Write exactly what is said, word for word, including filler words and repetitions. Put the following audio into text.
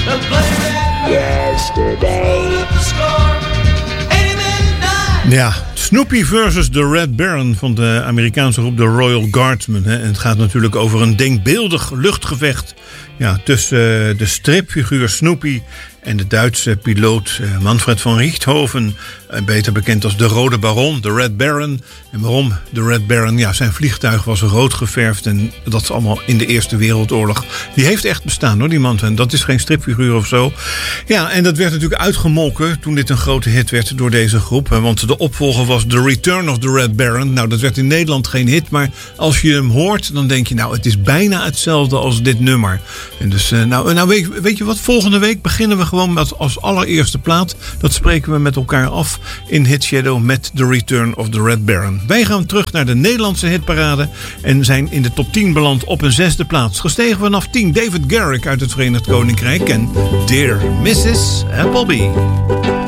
Yesterday. Ja, Snoopy versus The Red Baron van de Amerikaanse groep de Royal Guardsmen. Hè. En het gaat natuurlijk over een denkbeeldig luchtgevecht ja, tussen uh, de stripfiguur Snoopy en de Duitse piloot uh, Manfred von Richthofen, uh, beter bekend als de Rode Baron, de Red Baron. En waarom de Red Baron? Ja, zijn vliegtuig was rood geverfd en dat is allemaal in de Eerste Wereldoorlog. Die heeft echt bestaan hoor, die man. En dat is geen stripfiguur of zo. Ja, en dat werd natuurlijk uitgemolken toen dit een grote hit werd door deze groep. Want de opvolger was The Return of the Red Baron. Nou, dat werd in Nederland geen hit, maar als je hem hoort, dan denk je, nou, het is bijna hetzelfde als dit nummer. En dus, uh, nou, nou weet, weet je wat? Volgende week beginnen we gewoon met als allereerste plaat. Dat spreken we met elkaar af in Hit Shadow met The Return of the Red Baron. Wij gaan terug naar de Nederlandse hitparade en zijn in de top tien beland op een zesde plaats. Gestegen vanaf tien, David Garrick uit het Verenigd Koninkrijk en Dear missus Appleby.